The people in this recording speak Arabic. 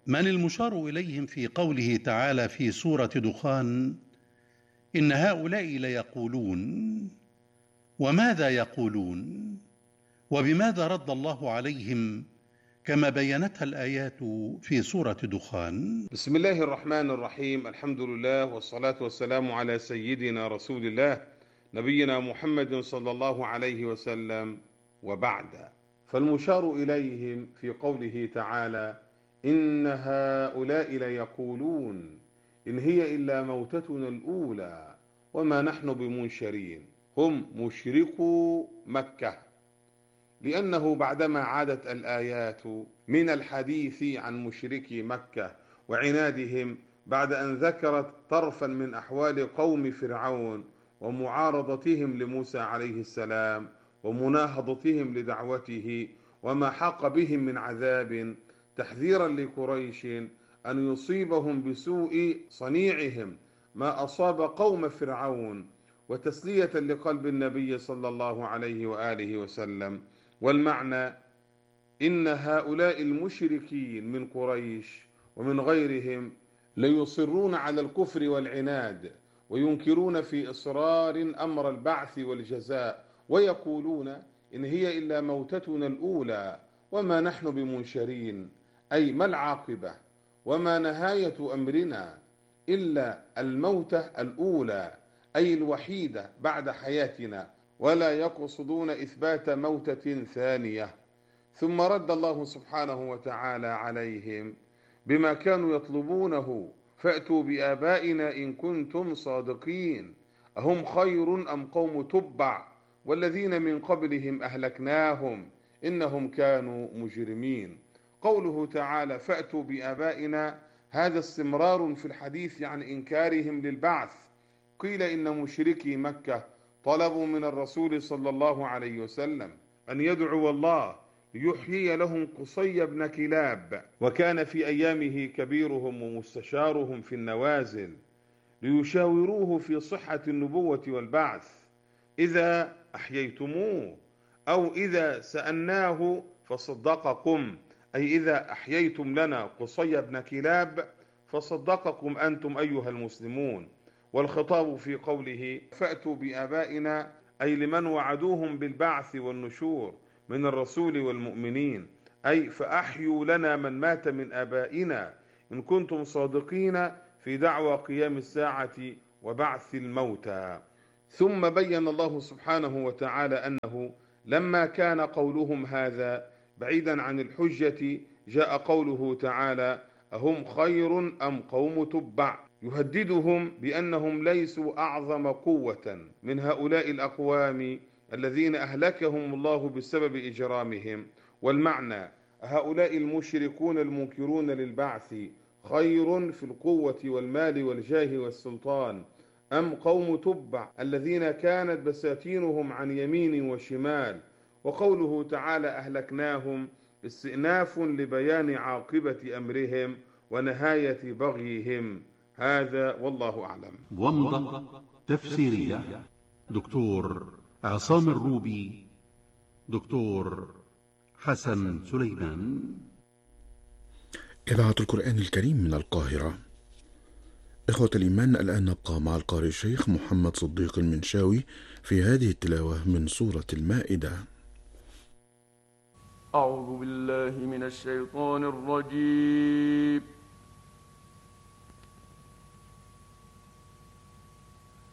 من المشار إليهم في قوله تعالى في سورة دخان: إن هؤلاء ليقولون؟ وماذا يقولون؟ وبماذا رد الله عليهم كما بينتها الآيات في سورة دخان؟ بسم الله الرحمن الرحيم. الحمد لله والصلاة والسلام على سيدنا رسول الله نبينا محمد صلى الله عليه وسلم، وبعد. فالمشار إليهم في قوله تعالى: إن هؤلاء ليقولون إن هي إلا موتتنا الأولى وما نحن بمنشرين. هم مشركو مكة، لأنه بعدما عادت الآيات من الحديث عن مشركي مكة وعنادهم بعد أن ذكرت طرفا من أحوال قوم فرعون ومعارضتهم لموسى عليه السلام ومناهضتهم لدعوته وما حاق بهم من عذاب، تحذيرا لقريش أن يصيبهم بسوء صنيعهم ما أصاب قوم فرعون، وتسلية لقلب النبي صلى الله عليه وآله وسلم. والمعنى: إن هؤلاء المشركين من قريش ومن غيرهم ليصرون على الكفر والعناد، وينكرون في إصرار أمر البعث والجزاء، ويقولون إن هي إلا موتتنا الأولى وما نحن بمنشرين، أي ما العاقبة وما نهاية أمرنا إلا الموتة الأولى، أي الوحيدة بعد حياتنا، ولا يقصدون إثبات موتة ثانية. ثم رد الله سبحانه وتعالى عليهم بما كانوا يطلبونه: فأتوا بآبائنا إن كنتم صادقين، أهم خير أم قوم تبع والذين من قبلهم أهلكناهم إنهم كانوا مجرمين. قوله تعالى فأتوا بآبائنا هذا استمرار في الحديث عن إنكارهم للبعث. قيل إن مشركي مكة طلبوا من الرسول صلى الله عليه وسلم أن يدعو الله ليحيي لهم قصي بن كلاب، وكان في أيامه كبيرهم ومستشارهم في النوازل، ليشاوروه في صحة النبوة والبعث إذا أحييتموه، أو إذا سألناه فصدقكم، أي إذا أحييتم لنا قصي بن كلاب فصدقكم أنتم أيها المسلمون. والخطاب في قوله فأتوا بآبائنا أي لمن وعدوهم بالبعث والنشور من الرسول والمؤمنين، أي فأحيوا لنا من مات من آبائنا إن كنتم صادقين في دعوى قيام الساعة وبعث الموتى. ثم بين الله سبحانه وتعالى أنه لما كان قولهم هذا بعيدا عن الحجة، جاء قوله تعالى أهم خير أم قوم تبع، يهددهم بأنهم ليسوا أعظم قوة من هؤلاء الأقوام الذين أهلكهم الله بسبب إجرامهم. والمعنى: هؤلاء المشركون المنكرون للبعث خير في القوة والمال والجاه والسلطان أم قوم تبع الذين كانت بساتينهم عن يمين وشمال. وقوله تعالى أهلكناهم استئناف لبيان عاقبة أمرهم ونهاية بغيهم. هذا والله أعلم. ومضة تفسيرية دكتور عصام الروبي، دكتور حسن سليمان. إذاعة القرآن الكريم من القاهرة. إخوة الإيمان، الآن نبقى مع القارئ الشيخ محمد صديق المنشاوي في هذه التلاوة من سورة المائدة. أعوذ بالله من الشيطان الرجيم.